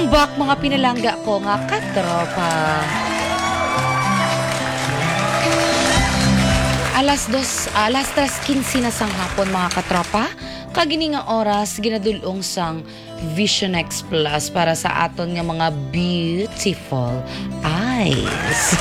Welcome back mga pinalangga ko nga katropa. Alas 3:15 na sang hapon mga katropa. Kagini nga oras ginadulong sang Vision X Plus para sa aton nga mga beautiful eyes.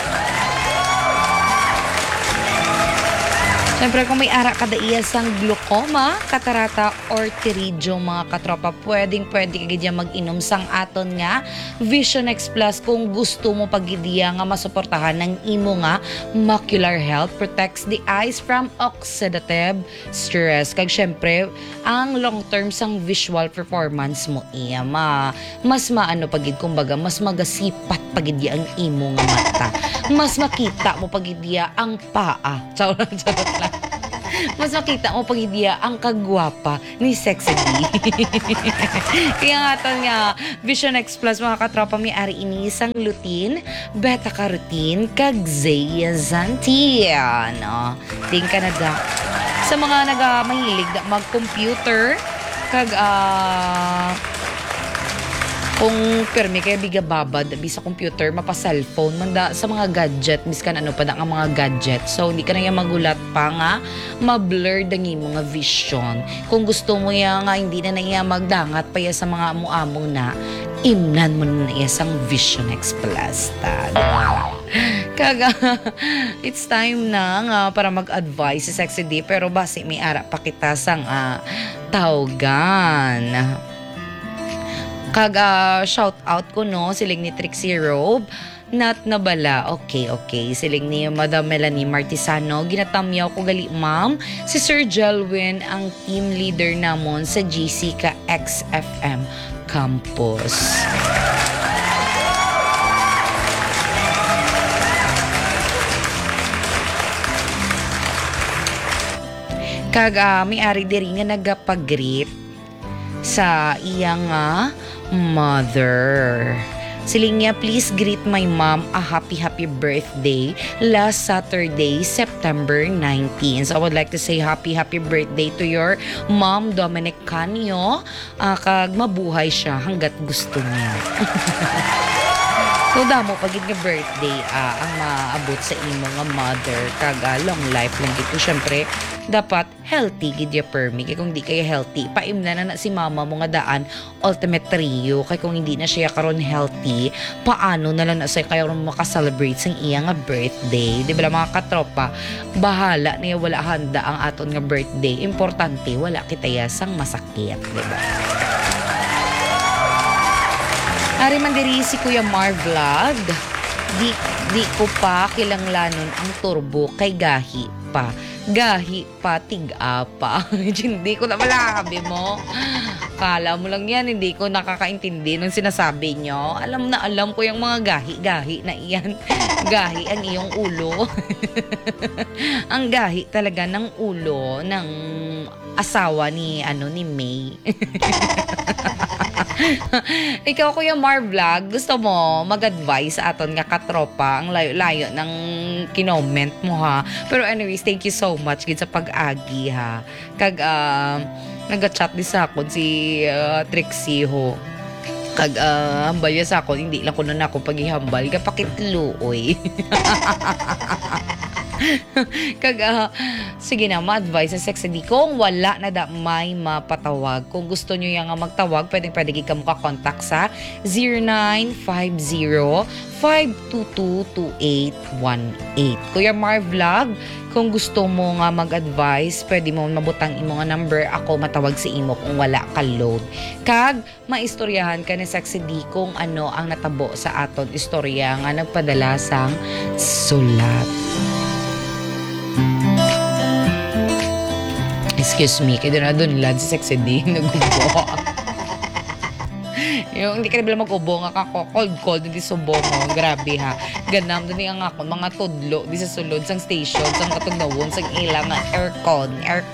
Siyempre, kung may ara kada iya sang glaucoma, katarata, or pterygium mga katropa, pwede kagid yan mag-inom sang aton nga Vision X Plus kung gusto mo pagidya nga masuportahan ng imo nga macular health, protects the eyes from oxidative stress. Kag siyempre, ang long-term sang visual performance mo iya mas maano pagid, kumbaga mas magasipat pagidya ang imo nga mata. Mas makita mo pagidya ang paa. Charot lang. Mas makita mo pag hindi ang kagwapa ni Sexy D. Kaya nga ito nga, Vision X Plus mga katropa, may ari ini isang lutein, beta-carotene, kag zeaxanthin. No? Ting ka na da. Sa mga mahilig na mag-computer, kag kung permi kaya biga babad sa computer, mapa-cellphone, manda sa mga gadget, miskan ano pa ang mga gadget. So, hindi ka na yung magulat pa nga, ma-blur dangi mga vision. Kung gusto mo ya nga, hindi na iya magdangat pa ya sa mga amo-among na, imnan mo na iya sang Vision X Plus. Kaga, it's time na nga para mag-advise si Sexy D, pero basi may ara pa kita sang tawgan. Shout out ko no, siling ni Trixie Robe, not na bala. Okay. Siling ni Madam Melanie Martisano, ginatamyaw ko gali ma'am. Si Sir Jelwin, ang team leader namon sa GC ka XFM Campus. May ari diri nga nagapag-greet sa iyang mother. Siling niya, please greet my mom a happy birthday last Saturday, September 19. So I would like to say happy birthday to your mom, Dominic Canio. Kag mabuhay siya hanggat gusto niya. So damo pagid nga birthday ang maabot sa imo nga mother, kag long life lang gito. Syempre dapat healthy gid ya permi, kay kung di kay healthy paimna na si mama mo nga daan ultimate trio. Kay kung hindi na siya karon healthy, paano na lang na say kayo maka-celebrate sing iya nga birthday, di ba mga katropa? Bahala niya wala handa ang aton nga birthday, importante wala kita yasang masakit, di ba? Ari man diri si Kuya Mar Vlog. Di ko pa kilanglanon ang turbo kay gahi pa tig-apa. Hindi ko na malabi mo. Kala mo lang yan, hindi ko nakakaintindi ng sinasabi nyo. Alam ko yung mga gahi na iyan. Gahi ang iyong ulo. Ang gahi talaga ng ulo ng asawa ni May. Ikaw, Kuya Mar Vlog, gusto mo mag-advise sa aton nga katropa? Ang layo-layo ng kinoment mo ha. Pero anyways, thank you so much gid sa pag-agi ha. Kag nag-chat din sa akon si Trixie ho. Kag hambal ya sa akon, hindi lang ko na ako paghihambal kapakit luoy. Kag sige na, ma-advise sa Sexy D kung wala na da may mapatawag. Kung gusto nyo yung magtawag, pwede ka mo ka-contact sa 0950-522-2818. Kuya Mar Vlog, kung gusto mo nga mag-advise, pwede mo mabutang imo nga number, ako matawag sa imo kung wala ka load. Kag maistoryahan ka ni Sexy D kung ano ang natabo sa aton istorya nga nagpadala sang sulat. Excuse me, kaya doon lad si Sexy D, nagubo. Yung hindi ka na bila mag-ubo nga kako, cold, hindi subo mo, grabe ha. Ganam, doon nga ako, mga tudlo, di sa sulod, sang station, sang katugnawon, sang ilang, aircon.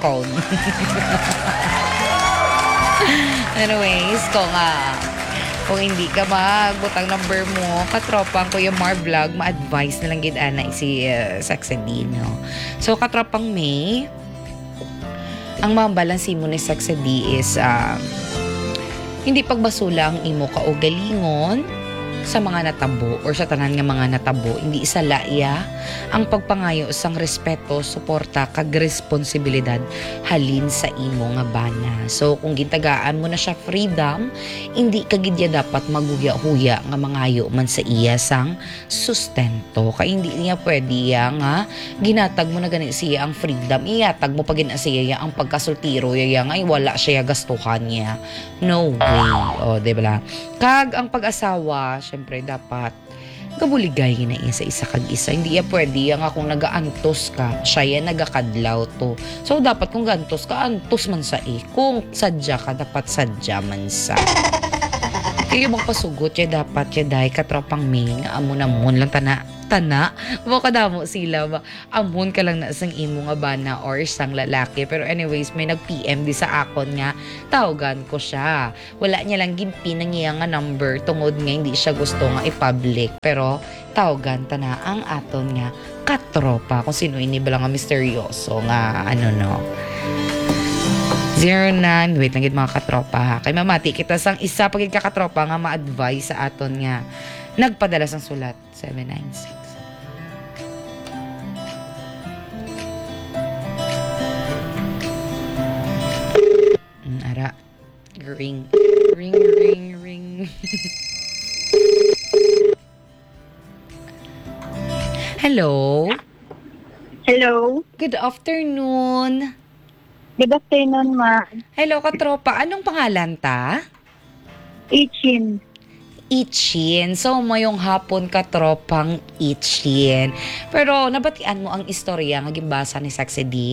Anyways, kung hindi ka magbutang number mo, katropang Kuya Mar Vlog, ma-advise na lang gid ana si Sexy D, no? So, katropang May, ang mabalansin mo ni Sexy D is Hindi pagbasula ang imo kaugalingon sa mga natabo or sa tanan nga mga natabo, hindi isa laia ang pagpangayo sang respeto, suporta kag responsibilidad halin sa imo nga bana. So kung gitagaan mo na siya freedom, hindi ka gid ya dapat maguya-huya nga mangayo man sa iya sang sustento. Kay hindi niya pwede ya nga ginatag mo na gani siya ang freedom, iyatag mo pa gina siya ang pagkasultiro ya nga wala siya gastuhan niya. No way. O, di ba? Kag ang pag-asawa, syempre dapat kabuligay na iya sa isa kag isa. Hindi ya pwede nga kung nagaantos ka, siya ya nagakadlaw to. So dapat kung gantos ka, antos man sa kung sadya ka, dapat sadya man sa. Kaya magpasugot ya dapat ya dahi katropang ming amon-amon lang tana mo kadamo sila ba amon ka lang na sang imo nga bana or sang lalaki. Pero anyways, may nag-PM di sa akon nga tawagan ko siya, wala niya lang ginpi nang iya nga number tungod nga hindi siya gusto nga i-public, pero tawagan ta na ang aton nga katropa kung sino ini bala nga misteryoso nga ano no 09, wait lang gid mga katropa ha. Kay mamati kita sang isa pagid katropa nga ma-advise sa aton nga nagpadala sang sulat 796. Ara. Ring. Ring, ring, ring. Hello? Hello. Good afternoon. Good afternoon, ma. Hello, katropa. Anong pangalan ta? Ichin. Ichin. So, mayong hapon katropang Ichin. Pero, nabatian mo ang istorya nga gimbasa ni Sexy D?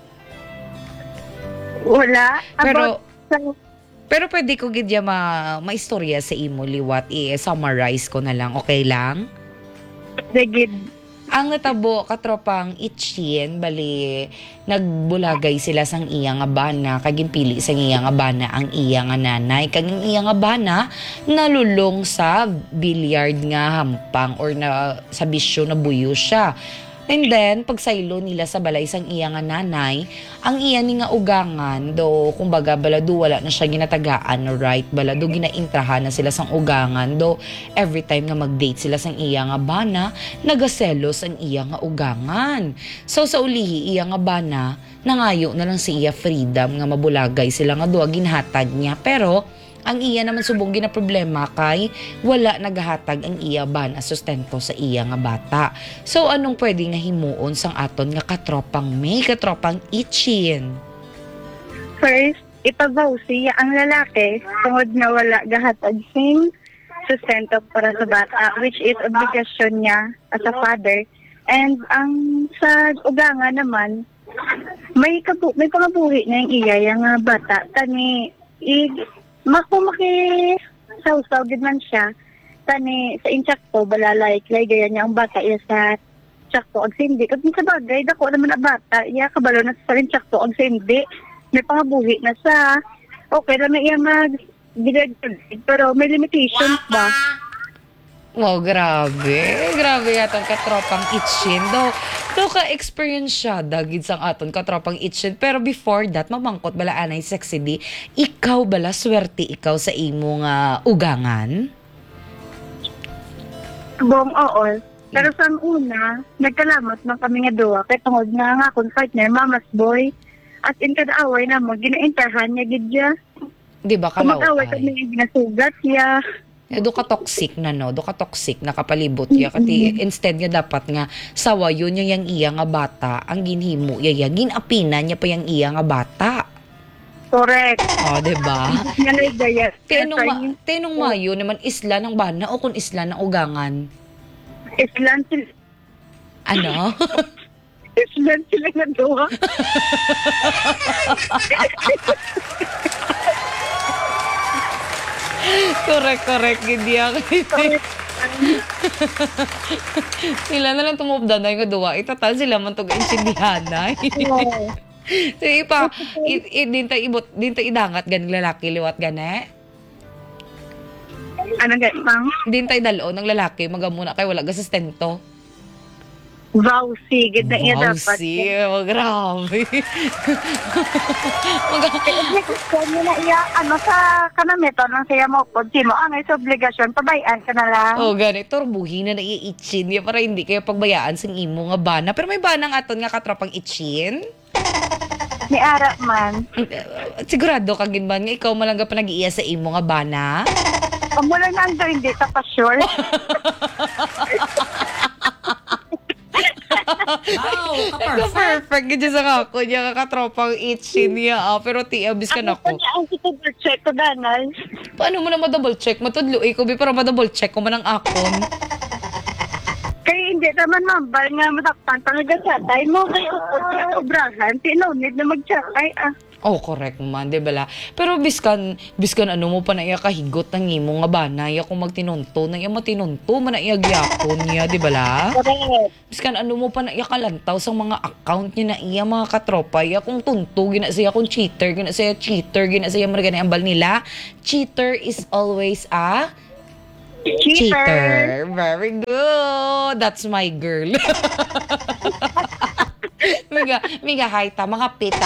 Wala. Pero, About pero pwede ko gidya maistorya sa imo liwat. I-summarize ko na lang. Okay lang? the gid. Ang natabo katropang Ichin, bali nagbulagay sila sang iya nga bana, kaginpili sang iya nga bana ang iya nga nanay, kag ang iya nga bana nalulong sa billiard nga hampang or na sa bisyo na buyo siya. And then, pagsaylo nila sa balay sang iya nga nanay, ang iya ni nga ugangan, do, kumbaga, balado wala na siya ginatagaan, right? Balado ginaintrahan na sila sang ugangan, do, every time nga mag-date sila sang iya nga bana, nagaselos ang iya nga ugangan. So, sa ulihi, iya nga bana, nangayo na lang si iya freedom nga mabulagay sila nga duwa, ginhatag niya. Pero, ang iya naman subong na problema kay wala nagahatag ang iya ban as sustento sa iya nga bata. So anong pwede nga himuon sang aton nga katropang may katropang Ichin? First, ipagaw siya ang lalaki tungod na wala gahatag sing sustento para sa bata, which is obligasyon niya as a father. And ang sa ugangan naman, may pangabuhi na yung iya yung bata. Tani, sausaw gid man siya tani sa insakto balalay gaya niya ang bata iya sa insakto ag sindi kag sa bagay dako naman ang bata iya kabalo na sa insakto ag sindi may pangabuhi na sa okay ra may iya mag pero may limitations ba. Wow, grabe. Grabe yatang katropang Ichin. Do ka-experience siya dagid sang aton katropang Ichin. Pero before that, mamangkot bala anay Sexy D, ikaw bala swerte ikaw sa imo nga ugangan? Buong oo. Pero sa una, nagkalamat man kami nga duwa kay tungod nga akong partner mama's boy. As in kada away na mo ginaintahan niya gid siya. Di ba kalaw Kumag-away kami ginasugat siya. Do ka toxic na no, do ka toxic na kapalibot ya kati instead nga dapat nga sawa yun yang iya nga bata ang ginhimo ya ginapina niya pa yang iya nga bata. Correct. Oh, di ba? Gaya. Tinong mayo naman isla ng bana o kung isla ng ugangan. Islan sila. Ano? Islan sila nga duwa. Correct. Hindi ako. Sila na lang tumubda na yung duwa. Itatal sila man itong insindihan na. Sige pa, din tayo idangat ganing lalaki liwat gane. Ano gaya, ma'am? Din tayo dalo ng lalaki magamuna kay wala ga sustento. Vowsy, gid na iya Wow, dapat. see, oh, grabe. Kung na iya, sa kanamito, nang siya mo po, sino, sa obligasyon, pabayaan ka na lang. Oh, ganito, turbuhin na naiitchin.Ya, para hindi kayo pagbayaan sa imo nga bana. Pero may banang aton nga katropang itchin. Ni Ara man. Sigurado ka ginban nga ikaw malangga pa nag-iya sa imo nga bana. Ang mula na ando, hindi ka pa sure. Wow, Ikaw perfect. Ganyan sa kako niya katropang itchin niya. Pero abis ka na ko. Ang double check ko, Danal. Paano mo na ma-double check? Matudlo ko pero ma-double check ko man ang akon. Kaya hindi naman mambal nga matakpan talaga sa tayo mo. Kaya obrahan, no need na mag-check. Oh, correct man, di ba la? Pero biskan ano mo pa na iya kahigot ng imo nga bana, iya kung magtinunto, na iya matinunto, man na iya gyapon niya, di ba la? Correct. Biskan ano mo pa na iya kalantaw sa mga account niya na iya mga katropa, iya kung tunto, gina siya kung cheater, gina siya maragana ambal nila. Cheater is always a cheater. Very good. That's my girl. Miga hayta, mga pita.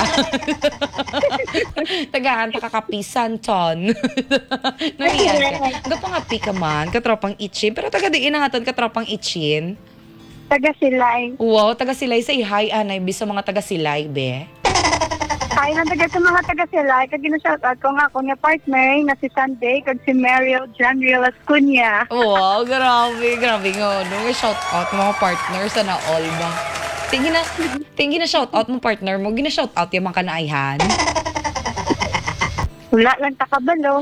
Tagahan, takakapisan, ton. Nariyan ka. Gapangapi ka man, katropang itchin. Pero taga diin na nga ton, katropang itchin. Taga Silay. Wow, taga Silay sa ihay, anay, bisa mga taga Silay, be. Ay, nandagat sa mga taga Silay, kag gina-shoutout ko nga ako nga partner na si Sunday, kag si Mariel Janriel Ascunya. Wow, grabe nga. No, shout out mga partner sa na all ba. Tingin na shout out mo partner mo, gina-shout out yung mga kanaihan. Wala lang takabalo.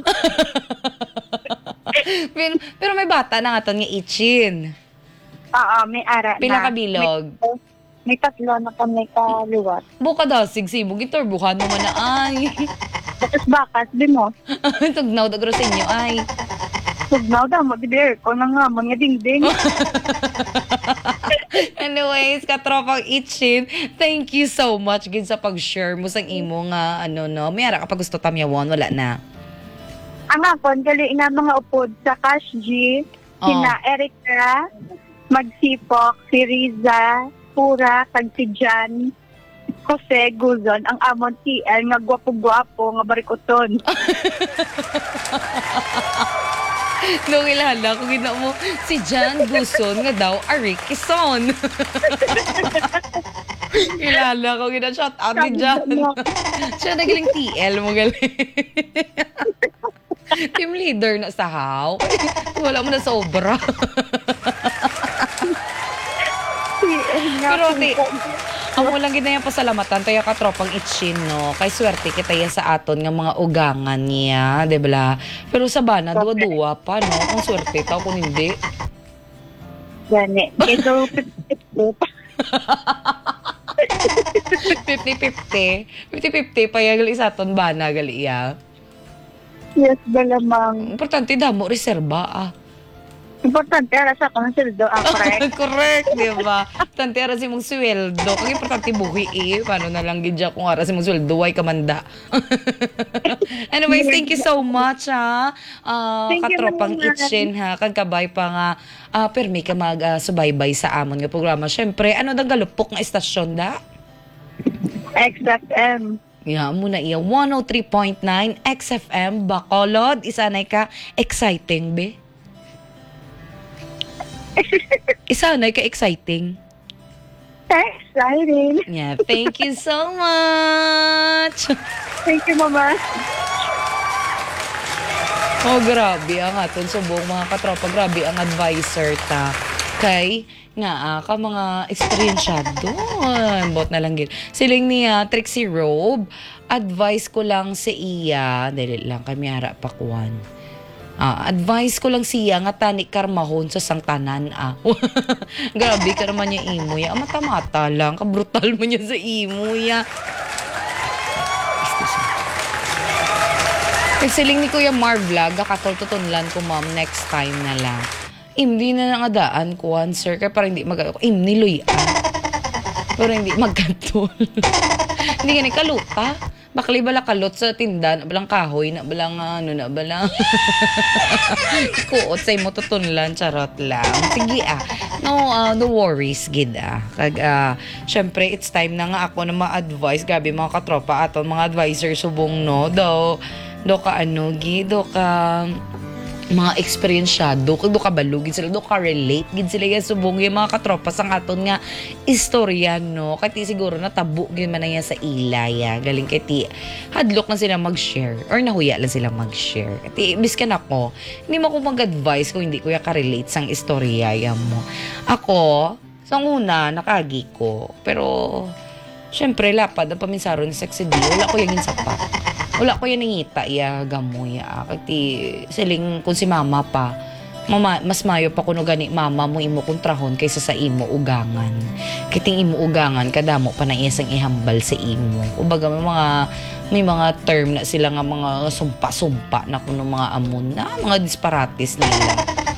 pero may bata na nga ton nga itchin. Oo, may ara na. Pila ka bilog? May tatlo na kami kaluwat. Buka daw, sigsi mo, gitorbuhan mo man na ay. Tapos bakas, di mo. Tugnaw da sa inyo ay. Sugnaw daw, mag-bear ko na nga, mga dingding. Anyways, katropang itchin, thank you so much gid sa pag-share mo sang imo nga may ara ka pag gusto tamyawon, wala na. Ang akon, gali na mga upod sa Cash G, sina Erica, Magsipok, si Riza, Pura, kag si Jan, Jose Guzon, ang amon TL nga gwapo-gwapo nga barikuton. Nung ilala ko gina mo, si Jan Guson nga daw, Arik Kison. Ilala ko gina, shout out ni Jan. Siya nagaling TL mo galing. Team leader na sa how. Wala mo na sobra. Pero amo lang gid na yan pasalamatan tayo katropang itchin, no? Kay swerte kita yan sa aton nga mga ugangan niya, di ba? Pero sa bana, duwa-duwa pa, no? Kung swerte tao, kung hindi. Gani. Ito, 50-50. 50-50 pa yung isa aton bana, gali iya. yes, balamang. Importante, damo, reserba, ah. Importante, ara sa akong sildo, correct. Correct, di ba? Importante, ara si mong sweldo. Kung importante, buhi eh. Paano na lang gidya kung ara si mong sweldo, ay kamanda. Anyways, thank you so much, ha. Thank you, Katropang Ma'am. itchin, ha. Kagkabay pa nga, permi ka mag-subaybay sa amon nga programa. Siyempre, ano daw galupok nga estasyon da? XFM. Yeah, muna iya 103.9 XFM Bacolod. Isanay ka exciting, be. Isanay ka exciting. Exciting. Yeah, thank you so much. Thank you, Mama. Oh, grabe ang aton subong mga katropa. Grabe ang advisor ta. Kay nga ka mga eksperyensyado. Bot na lang gid. Siling niya Trixie Robe. Advice ko lang sa iya. Dili lang kami harap pakuan. Advice ko lang siya nga tani karmahon sa sangtanan. Grabe ka naman niya imo ya. Mata-mata lang. Kabrutal mo niya sa imo ya. Siling ni Kuya Marv Vlog, kakatol-tutunlan ko ma'am next time na lang. Hindi na nangadaan ko, sir. Kaya parang hindi niluyan. Pero hindi magkatol. Hindi ka ni kaluta. Bakli bala kalot sa tindan, balang kahoy, na balang na balang kuot sa imo tutunlan, charot lang. Sige No worries, gid Kag, syempre, it's time na nga ako na ma-advise. Gabi, mga katropa aton, mga advisor subong, no? Do ka gid, do ka mga eksperyensyado, do ka balugid sila, do ka relate gid sila yan subong yung mga katropa sang aton nga istorya, no? Kati siguro natabo gid man na yan sa ilay, galing kati hadlok na sila mag-share or nahuya lang sila mag-share. Kati biskan ako, hindi mo ko mag-advise kung hindi ko ya ka-relate sang istorya yan mo. Ako, sang una, nakagi ko, pero syempre, lapad ang paminsaron ni sexy di. Wala ko yung sapat. Wala ko yung nangita gamoy. Kati siling kung si mama pa, mas mayo pa kuno gani mama mo imo kontrahon kaysa sa imo ugangan. Kiting imo ugangan, kadamo pa na isang ihambal sa imo. Kumbaga may mga term na sila nga mga sumpa-sumpa na kuno mga amon na mga disparates nila.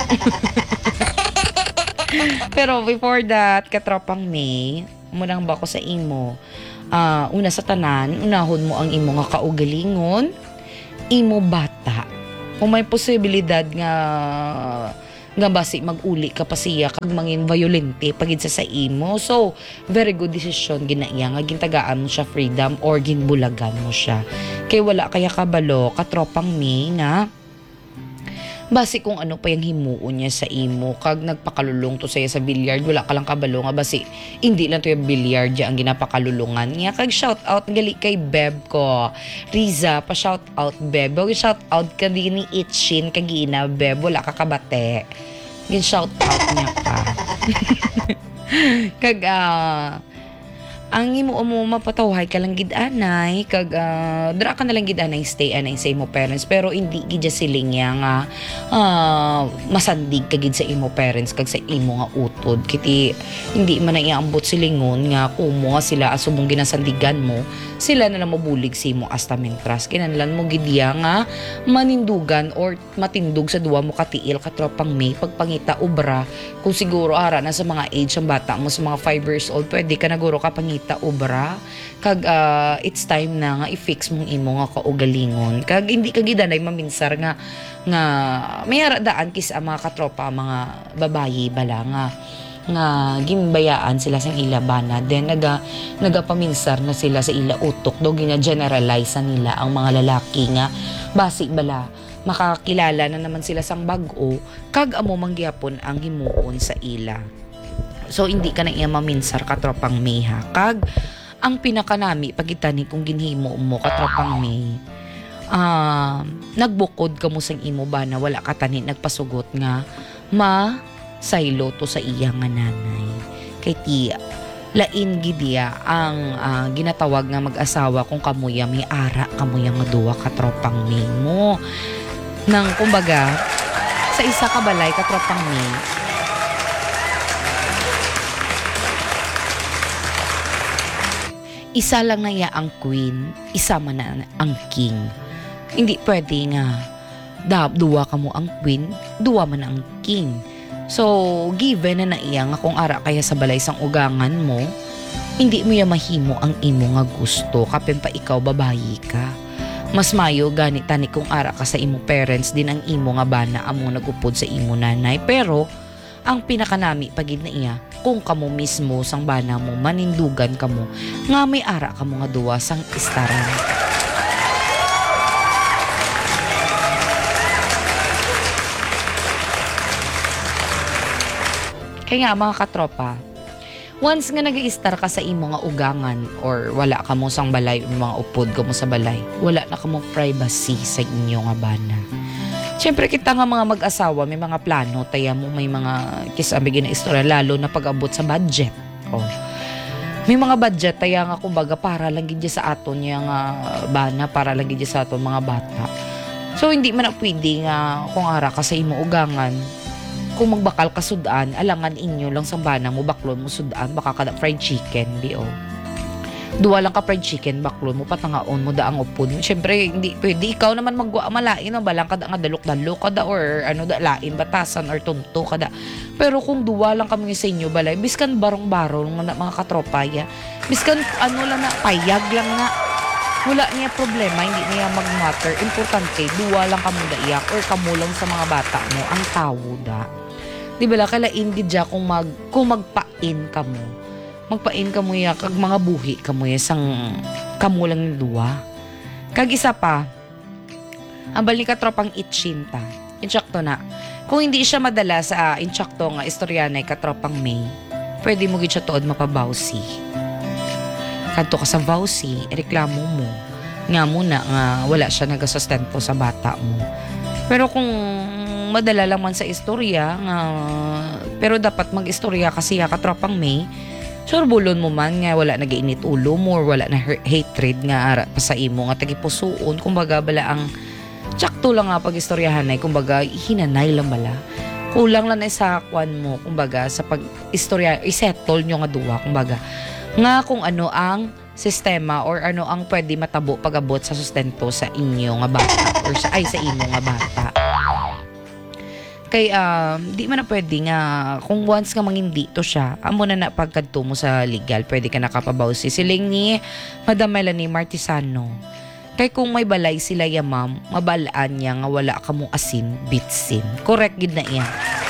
Pero before that, katropang May, munang ba ko sa imo, una sa tanan, unahon mo ang imo nga kaugalingon, imo bata. Kung may posibilidad nga basi mag-uli ka pa siya kag mangin violente pagid sa imo. So, very good decision ginaiya nga gintagaan mo siya freedom or ginbulagan mo siya. Kay wala kaya kabalo, katropang May nga basi kung ano pa yung himuon niya sa imo kag nagpakalulong to saya sa billiard, wala ka lang kabalo nga basi hindi lang to yung billiard ang ginapakalulungan niya. Kag shout out gali kay Beb ko Riza, pa shout out Beb, shout out ka din ni Itchin kag ina Beb, wala ka kabate gin shout out niya ka. Kag ang imo mapatawhay ka lang gid anay kag dra ka na lang gid anay stay anay sa imo parents, pero hindi gid siling nga masandig ka gid sa imo parents kag sa imo nga utod kiti hindi man na iambot silingon nga kumo nga sila asubong ginasandigan mo, sila na lang mabulig sa imo hasta mentras kinahanglan mo gid nga manindugan or matindog sa duwa mo katiil katropang May pagpangita obra. Kung siguro ara na sa mga age ang bata mo sa mga 5 years old, pwede ka na guro ka pangita obra kag it's time na nga i-fix mong imo nga kaugalingon kag hindi ka gidanay maminsar nga mayara daan kis ang mga katropa mga babayi bala nga gimbayaan sila sa ila bana then nagapaminsar na sila sa ila utok do gina-generalize nila ang mga lalaki nga basi bala makakilala na naman sila sang bag-o kag amo mangyapon ang himuon sa ila. So, hindi ka na iya maminsar katropang May kag ang pinakanami pagitani kung ginhimo mo katropang May, nagbukod ka mo sang imo ba na wala ka tani nagpasugot nga saylo to sa iya nga nanay. Kay tiya, lain gidiya ang ginatawag nga mag-asawa kung kamuya may ara kamuya nga duwa katropang May mo. Nang kumbaga, sa isa ka balay katropang May, isa lang na iya ang queen, isa man na ang king. Hindi pwede nga duwa ka mo ang queen, duwa man ang king. So, given na iya nga kung ara kaya sa balay sang ugangan mo, hindi mo ya mahimo ang imo nga gusto kapin pa ikaw babayi ka. Mas mayo gani tani kung ara ka sa imo parents din ang imo nga bana amo nagupod sa imo nanay. Pero ang pinakanami pagid na iya kung kamo mismo sang bana mo manindugan kamo nga may ara kamo nga duwa sang istaran. Kaya nga mga katropa, once nga nag-i-star ka sa imo nga ugangan or wala ka mo sang balay o mga upod ka mo sa balay, wala na ka mo privacy sa inyo nga bana. Siyempre kita nga mga mag-asawa, may mga plano, taya mo may mga kisabigin na istorya, lalo na pag-abot sa budget. Oh. May mga budget, taya nga kumbaga para lang gid sa aton nga bana, para lang gid sa aton mga bata. So hindi man na pwede nga kung ara ka sa imo ugangan, kung magbakal ka sudan, alangan inyo lang sa bana mo, baklon mo sudan, baka kada fried chicken, di oh. Duwa lang ka fried chicken, baklon mo, patangaon mo daang upod. Siyempre, hindi pwede. Ikaw naman malain, no? Balang kada nga dalok-dalok kada or lain, batasan or tunto kada. Pero kung duwa lang kami sa inyo, balay, biskan barong-barong mga katropaya, biskan lang na, payag lang na, wala niya problema, hindi niya mag-matter. Importante, duwa lang kamo da iyak or kamo lang sa mga bata mo, ang tawo da. Di ba la kalain gid ja kung magpain ka mo. Magpain ka mo ya kag mga buhi ka mo ya sang kamo lang duwa. Kag isa pa, ang balik ka tropang itchinta. Insyakto na. Kung hindi siya madala sa insyakto nga istoryanay katropang May, pwede mo gid siya tuod mapabawsi. Kadto ka sa vawsi, reklamo mo. Nga muna nga wala siya nagasustento sa bata mo. Pero kung madala lang man sa istorya nga, pero dapat mag-istorya kasi ya katropang May, surbulon mo man nga wala nagainit ulo mo or wala na hatred nga ara pa sa imo nga tagipusoon. Kumbaga bala ang tsakto lang nga pag-istoryahan ay kumbaga hinanay lang bala. Kulang lang na sa kwan mo kumbaga sa pag-istorya, isettle nyo nga duwa kumbaga. Nga kung ano ang sistema or ano ang pwede matabo pag-abot sa sustento sa inyo nga bata or sa imo nga bata. Kay di man na pwede nga kung once nga mangindi to siya, amo na pagkadto mo sa legal, pwede ka nakapabawsi. Siling ni Madam Melanie Martisano. Kay kung may balay sila ya ma'am, mabalaan niya nga wala ka mong asin, bitsin. Correct gid na iya.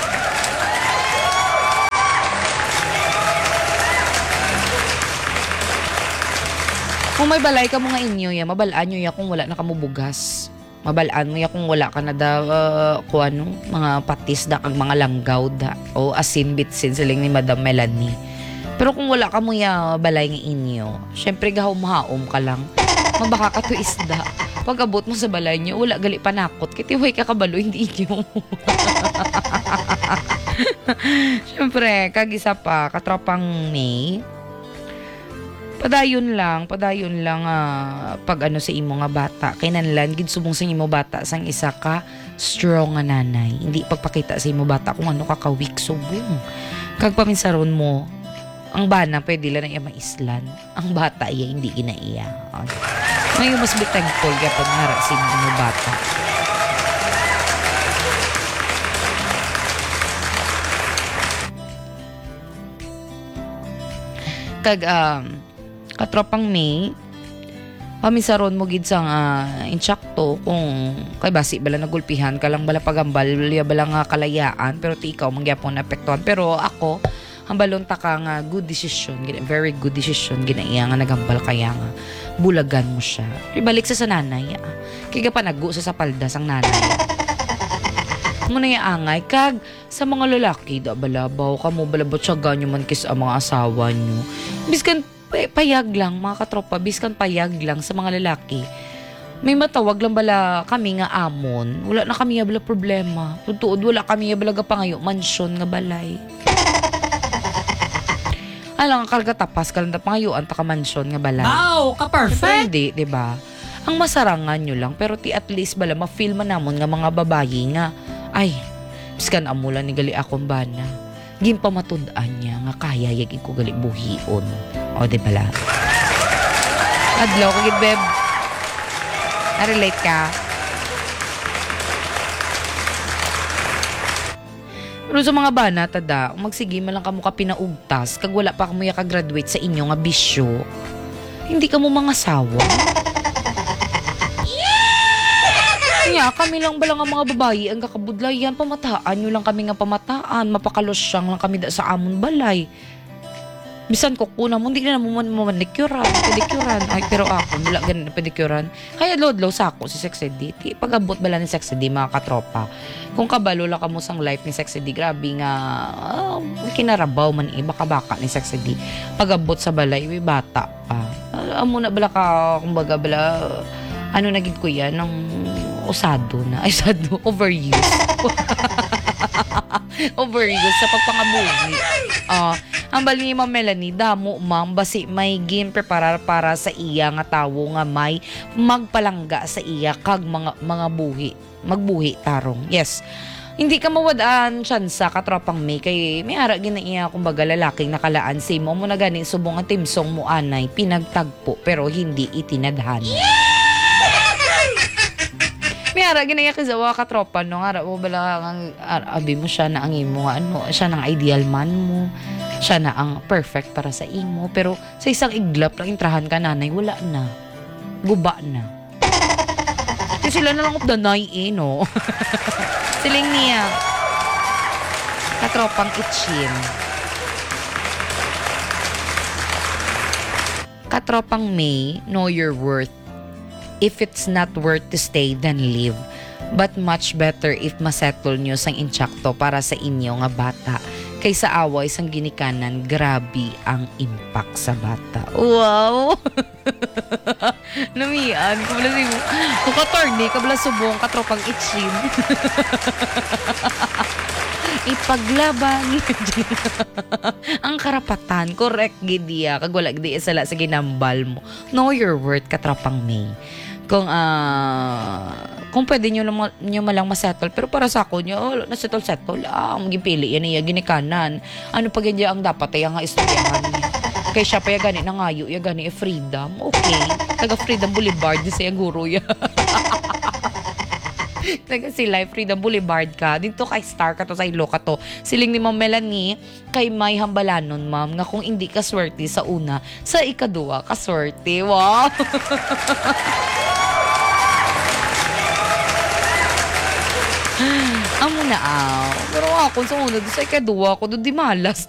Kung may balay ka mo nga inyo ya, mabalaan nyo ya kung wala na kamo bugas. Mabalaan mo ya kung wala ka na da kung ano, mga patis da kag mga langgaw da o asin bitsin siling ni Madam Melanie. Pero kung wala ka mo ya balay nga inyo, syempre gahom-haom ka lang. Mabaka ka to isda. Pag abot mo sa balay nyo, wala gali panakot. Kitiway ka kabalo, hindi inyo. Syempre, kag isa pa, katropang May, padayon lang pag ano sa imo nga bata. Kinanlan gid subong sa imo bata sang isa ka strong nga nanay. Hindi pagpakita sa imo bata kung ano ka ka-weak subong. Kag paminsaron mo, ang bana pwede lang na iya maislan. Ang bata iya hindi ginaiya. Ngayon mas be thankful gapon nga sa imo bata. Kag katropang May, pamisaron mo gid sang insyakto kung kay basi bala nagulpihan ka lang bala pagambal bala nga kalayaan pero ti ikaw mangyapon apektuhan. Pero ako hambalon ta ka nga good decision, very good decision ginaiya nga nagambal kaya nga bulagan mo siya. Ibalik sa nanay. Kaya pa naggo sa palda sang nanay. Muna yung angay kag sa mga lalaki da balabaw ka mo balabot siya ganyo man kis ang mga asawa nyo. Biskan payag lang mga katropa, biskan payag lang sa mga lalaki. May matawag lang bala kami nga amon. Wala na kami bala problema. Tutuod wala kami bala gapangayo mansyon nga balay. Alang karga tapas ka lang pangayuan ta ka mansyon nga balay. Wow, ka-perfect! Hindi, diba? Ang masarangan nyo lang, pero ti at least bala ma-feel man namon nga mga babayi nga, ay, biskan amulan ni gali akong bana. Gimpamatudaan niya nga kaya yagin ko gali buhion. O, di bala? Adlaw kagid, beb. Na-relate ka? Pero sa mga bana, tada, magsige man lang kamo ka pinaugtas, kag wala pa kamo ya ka-graduate sa inyo nga bisyo, hindi ka mo mga sawa. Kaya kami lang bala nga mga babayi ang kakabudlayan, pamataan nyo lang kami nga pamataan, mapakalosyang lang kami da sa amon balay. Bisan ko kuna mo, hindi na mo manikuran, pedikuran. Ay, pero ako, wala ganun na pedikuran. Kaya load-low sa ako si Sexy D. Pag-abot bala ni Sexy D, mga katropa. Kung kabalo lang ka mo sang life ni Sexy D, grabe nga, kinarabaw man baka-baka ni Sexy D. Pag-abot sa balay, may bata pa. Amo na bala ka, kumbaga bala, ano naging ko yan, ng usado na. Ay, usado, overuse. Overuse sa pagpangabuhi. Ang bali ni Ma'am Melanie, damo ma'am, basi may game preparar para sa iya nga tawo nga may magpalangga sa iya kag mga buhi. Magbuhi tarong. Yes. Hindi ka mawadaan tsansa katropang May kay may ara ginaiya kumbaga lalaking nakalaan si mo na gani subong ang timsong mo anay pinagtagpo pero hindi itinadhan. May ara ginaya kasawa katropa no ara mo bala abi mo siya na ang imo nga ano siya nang ideal man mo. Siya na ang perfect para sa imo. Pero sa isang iglap lang intrahan ka nanay, wala na. Guba na. Kasi sila na lang of the night no? Siling niya. Katropang itchin. Katropang May, know your worth. If it's not worth to stay, then leave. But much better if masettle nyo sang intsakto para sa inyo nga bata. Kaysa away sang ginikanan, grabe ang impact sa bata. Wow! Namian. Kabla si mo. Kukatorni, kabla subong, katropang itchin. Ipaglaban ang karapatan, correct gidiya kag wala gidi sala sa ginambal mo. Know your worth, katropang May. Kung pwede nyo malang masettle, pero para sa ako nyo, nasettle magipili yan iya ginikanan. Ano pag yan ang dapat ay nga istoryahan niya. Kaya siya pa ya gani na ngayo, ya gani freedom. Okay, taga Freedom Boulevard di sa guro ya. Taga sila, Freedom Boulevard ka. Dito kay Star ka to, sa ilo ka to. Siling ni Ma'am Melanie, kay may hambalanon, ma'am, nga kung hindi ka swerte sa una, sa ikaduwa ka swerte. Wow! Amo na aw. Pero ako sa una, sa ikaduwa ko, doon di malas.